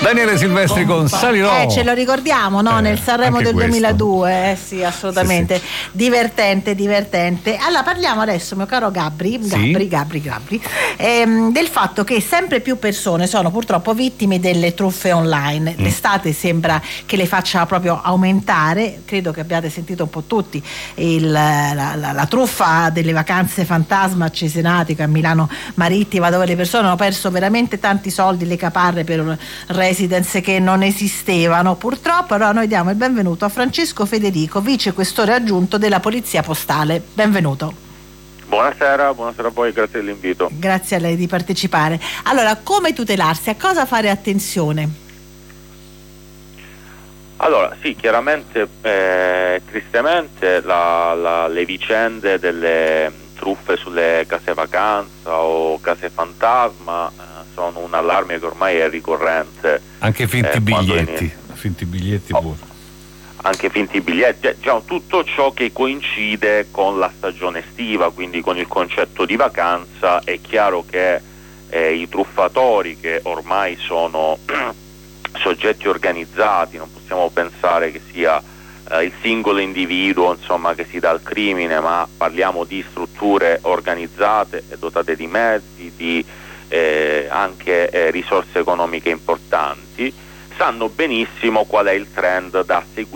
Daniele Silvestri con Salirò. Ce lo ricordiamo, no? Nel Sanremo del questo. 2002, sì, assolutamente. Sì. Divertente. Allora parliamo adesso, mio caro Gabri, del fatto che sempre più persone sono purtroppo vittime delle truffe online. L'estate sembra che le faccia proprio aumentare. Credo che abbiate sentito un po' tutti la truffa delle vacanze fantasma a Cesenatico, a Milano Marittima, dove le persone hanno perso veramente tanti soldi, le caparre per residence che non esistevano purtroppo. Allora noi diamo il benvenuto a Francesco Federico, vice questore aggiunto della Polizia Postale. Benvenuto. Buonasera a voi, grazie dell'invito. Grazie a lei di partecipare. Allora, come tutelarsi? A cosa fare attenzione? Allora, sì, chiaramente, tristemente le vicende delle truffe sulle case vacanza o case fantasma sono un allarme che ormai è ricorrente. Anche finti biglietti pure. Anche finti biglietti, diciamo, tutto ciò che coincide con la stagione estiva, quindi con il concetto di vacanza. È chiaro che i truffatori, che ormai sono soggetti organizzati, non possiamo pensare che sia il singolo individuo, insomma, che si dà al crimine, ma parliamo di strutture organizzate e dotate di mezzi, di anche risorse economiche importanti, sanno benissimo qual è il trend da seguire